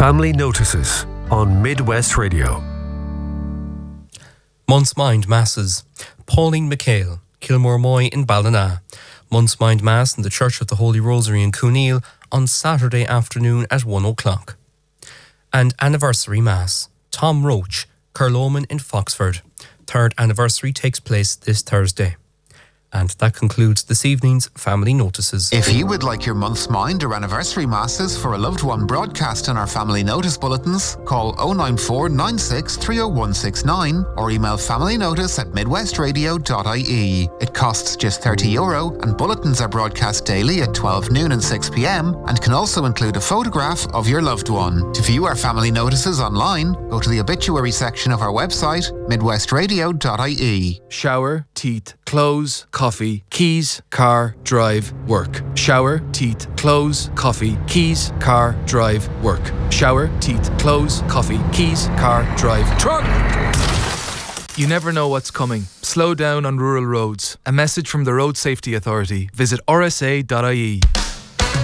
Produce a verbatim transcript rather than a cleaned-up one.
Family Notices on Midwest Radio. Month's Mind Masses. Pauline McHale, Kilmore Moy in Ballina. Month's Mind Mass in the Church of the Holy Rosary in Cooneal on Saturday afternoon at one o'clock. And Anniversary Mass. Tom Roach, Curloman in Foxford. Third anniversary takes place this Thursday. And that concludes this evening's Family Notices. If you would like your month's mind or anniversary masses for a loved one broadcast in our Family Notice bulletins, call oh nine four nine six three oh one six nine or email familynotice at midwestradio dot I E. It costs just thirty euro and bulletins are broadcast daily at twelve noon and six p m and can also include a photograph of your loved one. To view our Family Notices online, go to the obituary section of our website, midwestradio dot I E. Shower, teeth, clothes, coffee, keys, car, drive, work. Shower, teeth, clothes, coffee, keys, car, drive, work. Shower, teeth, clothes, coffee, keys, car, drive, truck! You never know what's coming. Slow down on rural roads. A message from the Road Safety Authority. Visit r s a dot I E.